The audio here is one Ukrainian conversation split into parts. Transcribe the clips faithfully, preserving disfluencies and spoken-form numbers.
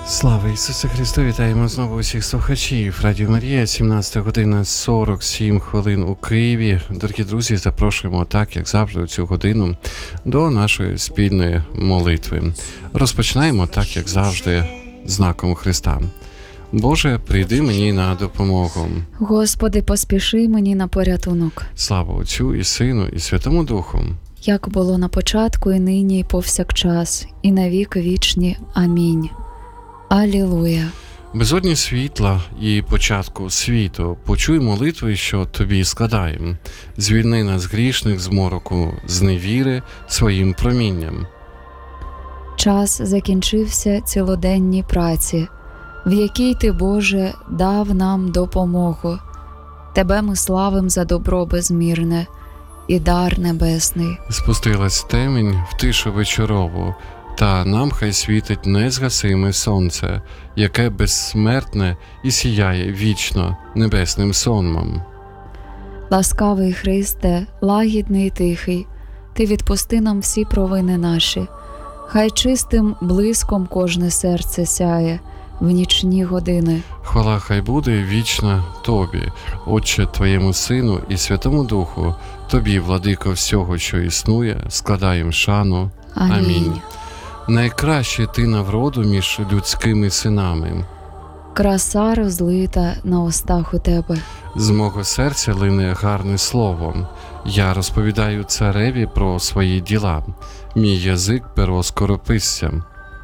Слава Ісусу Христу! Вітаємо знову усіх слухачів. Радіо Марія, сімнадцята година сорок сім хвилин у Києві. Дорогі друзі, запрошуємо, так як завжди, у цю годину до нашої спільної молитви. Розпочинаємо, так як завжди, знаком Христа. Боже, прийди мені на допомогу. Господи, поспіши мені на порятунок. Слава Отцю і Сину, і Святому Духу. Як було на початку, і нині, і повсякчас, і на віки вічні. Амінь. Алілуя. Безодні світла і початку світу, почуй молитви, що тобі складаєм. Звільни нас грішних з мороку, з невіри своїм промінням. Час закінчився цілоденній праці, в якій ти, Боже, дав нам допомогу. Тебе ми славим за добро безмірне і дар небесний. Спустилась темінь в тишу вечорову, та нам хай світить незгасиме сонце, яке безсмертне і сіяє вічно небесним сонмом. Ласкавий Христе, лагідний і тихий, ти відпусти нам всі провини наші. Хай чистим блиском кожне серце сяє в нічні години. Хвала хай буде вічна Тобі, Отче Твоєму Сину і Святому Духу, Тобі, владико всього, що існує, складаєм шану. Амінь. Амінь. Найкраще ти на вроду між людськими синами. Краса розлита на устах у тебе. З мого серця лине гарне слово. Я розповідаю цареві про свої діла. Мій язик перо скорописця.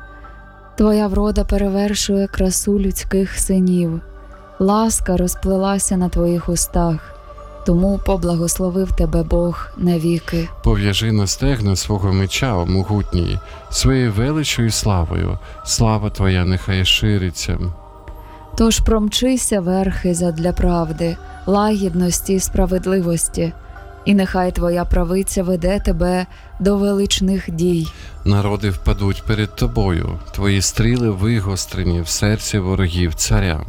Твоя врода перевершує красу людських синів. Ласка розплилася на твоїх устах. Тому поблагословив тебе Бог навіки. Пов'яжи на стегна свого меча, о могутній, своєю величою і славою. Слава Твоя нехай шириться. Тож промчися верхи задля правди, лагідності і справедливості, і нехай твоя правиця веде тебе до величних дій. Народи впадуть перед Тобою, Твої стріли вигострені в серці ворогів царя.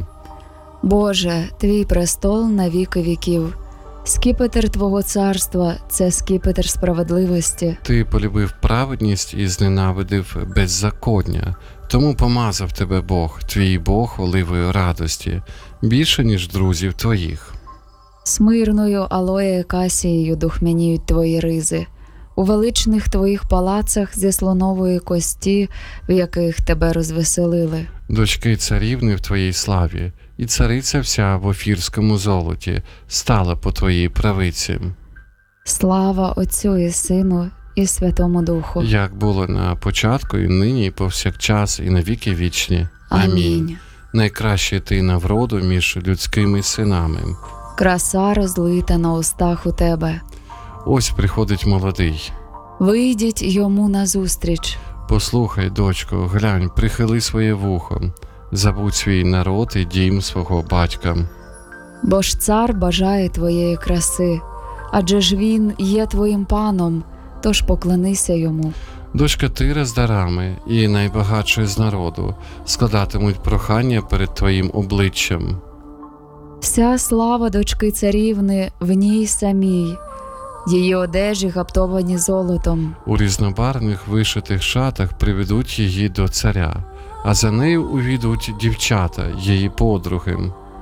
Боже, твій престол на віки віків. Скіпетр Твого царства – це скіпетр справедливості. Ти полюбив праведність і зненавидив беззаконня. Тому помазав тебе Бог, твій Бог, оливою радості, більше, ніж друзів твоїх. Смирною алоє касією духмяніють твої ризи. У величних твоїх палацах зі слонової кості, в яких тебе розвеселили. Дочки царівни в твоїй славі, і цариця вся в офірському золоті стала по твоїй правиці. Слава Отцю і Сину і Святому Духу. Як було на початку, і нині, і повсякчас, і на віки вічні. Амінь. Амінь. Найкраще ти на вроду між людськими синами. Краса розлита на устах у тебе. Ось приходить молодий. Вийдіть йому назустріч. Послухай, дочко, глянь, прихили своє вухо. Забудь свій народ і дім свого батька. Бо ж цар бажає твоєї краси, адже ж він є твоїм паном, тож поклонися йому. Дочка Тира з дарами і найбагатшою з народу складатимуть прохання перед твоїм обличчям. Вся слава дочки царівни в ній самій, її одежі гаптовані золотом. У різнобарвних вишитих шатах приведуть її до царя, а за нею увійдуть дівчата, її подруги.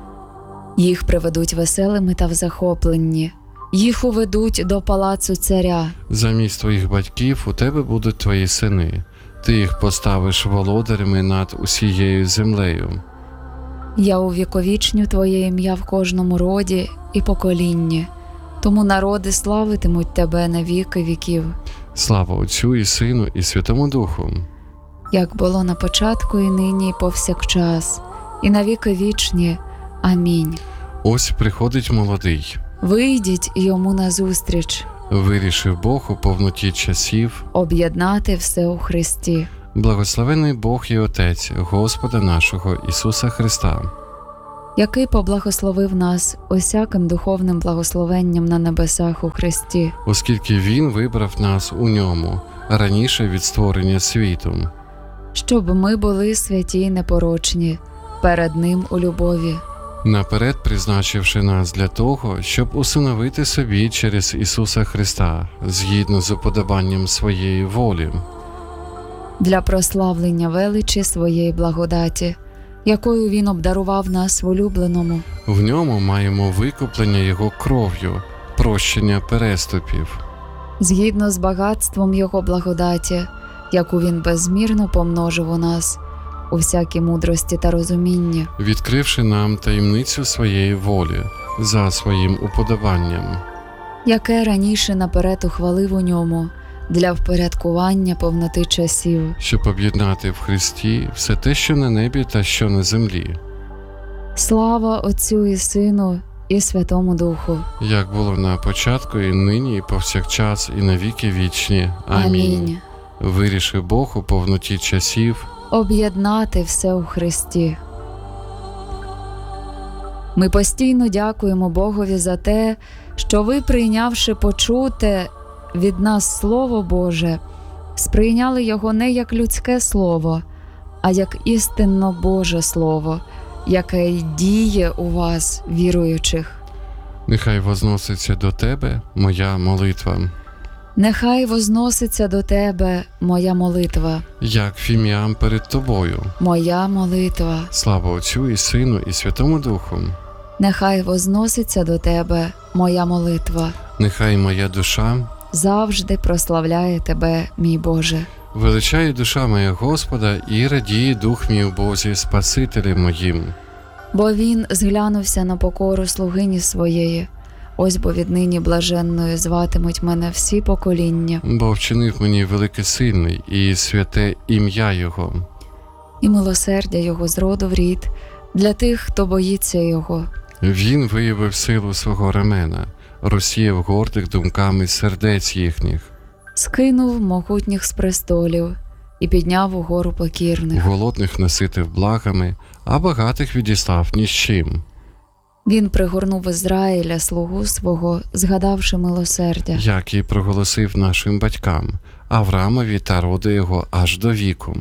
Їх приведуть веселими та в захопленні. Їх уведуть до палацу царя. Замість твоїх батьків у тебе будуть твої сини. Ти їх поставиш володарями над усією землею. Я увіковічню твоє ім'я в кожному роді і поколінні. Тому народи славитимуть тебе на віки віків. Слава Отцю і Сину і Святому Духу. Як було на початку, і нині, і повсякчас, і на віки вічні. Амінь. Ось приходить молодий. Вийдіть йому назустріч. Вирішив Бог у повноті часів Об'єднати все у Христі. Благословений Бог і Отець Господа нашого Ісуса Христа, який поблагословив нас усяким духовним благословенням на небесах у Христі, оскільки Він вибрав нас у Ньому раніше від створення світу, щоб ми були святі й непорочні перед Ним у любові. наперед призначивши нас для того, щоб усиновити собі через Ісуса Христа, згідно з уподобанням своєї волі. для прославлення величі своєї благодаті, якою Він обдарував нас в улюбленому. В ньому маємо викуплення Його кров'ю, прощення переступів. Згідно з багатством Його благодаті, яку Він безмірно помножив у нас, у всякій мудрості та розумінні, Відкривши нам таємницю своєї волі за своїм уподобанням, яке раніше наперед ухвалив у ньому для впорядкування повноти часів, щоб об'єднати в Христі все те, що на небі та що на землі, Слава Отцю і Сину і Святому Духу. як було на початку, і нині, і повсякчас, і на віки вічні. Амінь. Амінь. Вирішив Бог у повноті часів Об'єднати все у Христі. Ми постійно дякуємо Богові за те, що ви, прийнявши почуте від нас Слово Боже, сприйняли його не як людське слово, а як істинно Боже Слово, яке й діє у вас, віруючих. Нехай возноситься до тебе моя молитва, Нехай возноситься до тебе моя молитва, як фіміам перед тобою. моя молитва. Слава Отцю і Сину і Святому Духу. Нехай возноситься до тебе моя молитва. Нехай моя душа Завжди прославляє тебе, мій Боже. величає душа моя Господа, і радіє дух мій у Бозі, Спасителі моїм. Бо він зглянувся на покору слугині своєї. Ось бо віднині блаженною зватимуть мене всі покоління. Бо вчинив мені великий сильний і святе ім'я Його. І милосердя його з роду в рід для тих, хто боїться його. Він виявив силу свого ремена, розсіяв гордих думками сердець їхніх. Скинув могутніх з престолів і підняв угору покірних. Голодних наситив благами, а багатих відіслав ні з чим. Він пригорнув Ізраїля, слугу свого, згадавши милосердя. Як і проголосив нашим батькам, Авраамові та роду його аж до віку.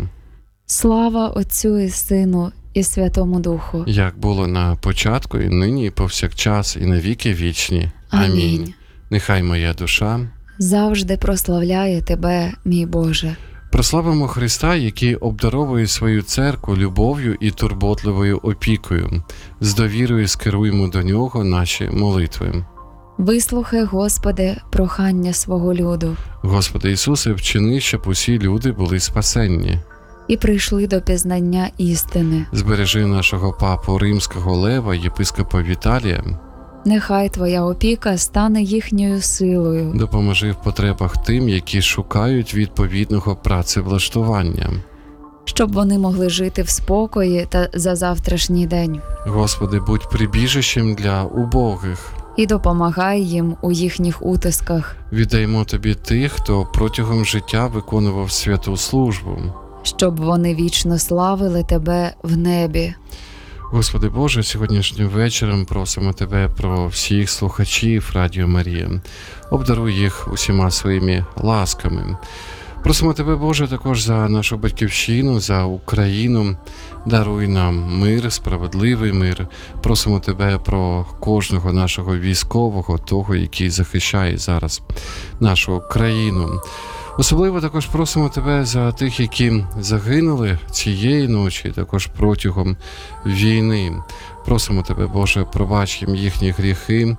Слава Отцю і Сину і Святому Духу. Як було на початку, і нині, і повсякчас, і на віки вічні. Амінь. Амінь. Нехай моя душа Завжди прославляє тебе, мій Боже. прославимо Христа, який обдаровує свою церкву любов'ю і турботливою опікою. З довірою скеруємо до Нього наші молитви. Вислухай, Господи, прохання свого люду Господи Ісусе, вчини, щоб усі люди були спасенні. і прийшли до пізнання істини. Збережи нашого папу Римського Лева, єпископа Віталія. Нехай Твоя опіка стане їхньою силою. Допоможи в потребах тим, які шукають відповідного працевлаштування. Щоб вони могли жити в спокої та за завтрашній день. Господи, будь прибіжищем для убогих. І допомагай їм у їхніх утисках. Віддаємо Тобі тих, хто протягом життя виконував святу службу. Щоб вони вічно славили Тебе в небі. Господи Боже, сьогоднішнім вечором просимо Тебе про всіх слухачів Радіо Марія. Обдаруй їх усіма своїми ласками. Просимо Тебе, Боже, також за нашу батьківщину, за Україну. Даруй нам мир, справедливий мир. Просимо Тебе про кожного нашого військового, того, який захищає зараз нашу країну. Особливо також просимо Тебе за тих, які загинули цієї ночі, також протягом війни. Просимо Тебе, Боже, пробач їм їхні гріхи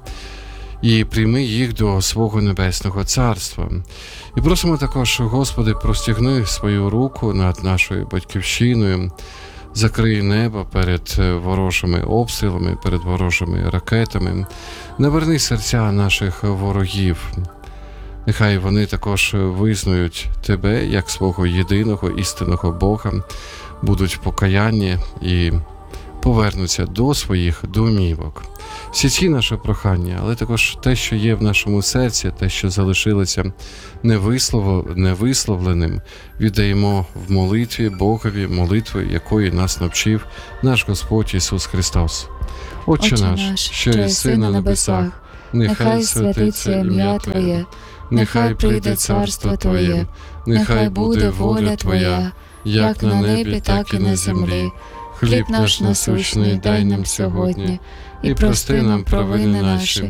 і прийми їх до свого Небесного Царства. І просимо також, Господи, простягни свою руку над нашою батьківщиною, закрий небо перед ворожими обстрілами, перед ворожими ракетами, наверни серця наших ворогів. Нехай вони також визнають Тебе як свого єдиного істинного Бога, будуть в покаянні і повернуться до своїх домівок. Всі ці наші прохання, але також те, що є в нашому серці, те, що залишилося невислов... невисловленим, віддаємо в молитві Богові, молитви, якої нас навчив наш Господь Ісус Христос. Отче наш, що єси на небесах, нехай святиться ім'я Твоє, нехай прийде царство Твоє, нехай буде воля Твоя, як на небі, так і на землі. Хліб наш насущний дай нам сьогодні, і прости нам провини наші,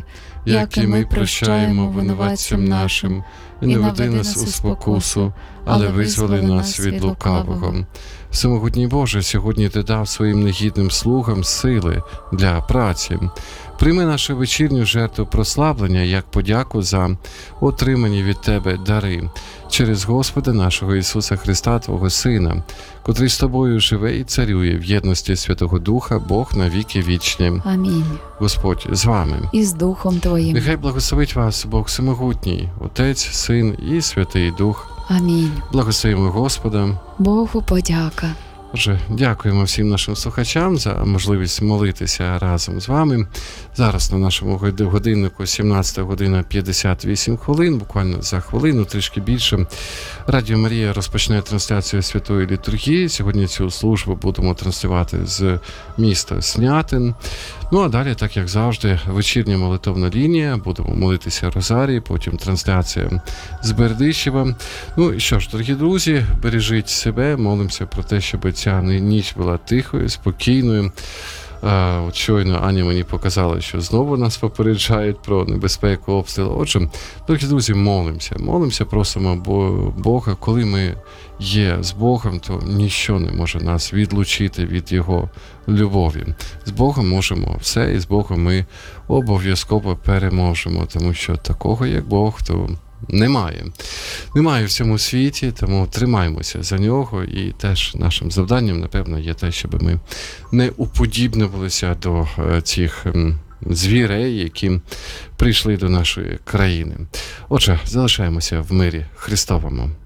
як і ми прощаємо винуватцям нашим, і не веди нас у спокусу, але визволи нас від лукавого. Всемогутній Боже, сьогодні Ти дав своїм негідним слугам сили для праці. Прийми нашу вечірню жертву прославлення як подяку за отримані від Тебе дари через Господа нашого Ісуса Христа, Твого Сина, котрий з Тобою живе і царює в єдності Святого Духа, Бог на віки вічні. Амінь. Господь з вами. І з Духом Твоїм. Нехай благословить вас Бог Всемогутній, Отець, Син і Святий Дух. Амінь. Благословимо Господа. Богу подяка. Отже, дякуємо всім нашим слухачам за можливість молитися разом з вами. Зараз на нашому годиннику сімнадцята година п'ятдесят вісім хвилин, буквально за хвилину, трішки більше. Радіо Марія розпочне трансляцію Святої Літургії. Сьогодні цю службу будемо транслювати з міста Снятин. Ну а далі, так як завжди, вечірня молитовна лінія, будемо молитися Розарії, потім трансляція з Бердичева. Ну і що ж, дорогі друзі, бережіть себе, молимося про те, щоб ця ніч була тихою, спокійною. А, от щойно Аня мені показала, що знову нас попереджають про небезпеку обстрілу. Отже, дорогі друзі, молимося. Молимося, просимо Бога. Коли ми є з Богом, то ніщо не може нас відлучити від Його любові. З Богом можемо все, і з Богом ми обов'язково переможемо, тому що такого, як Бог, то немає. Немає в цьому світі, тому тримаймося за нього. І теж нашим завданням, напевно, є те, щоб ми не уподібнювалися до цих звірей, які прийшли до нашої країни. Отже, залишаємося в мирі Христовому.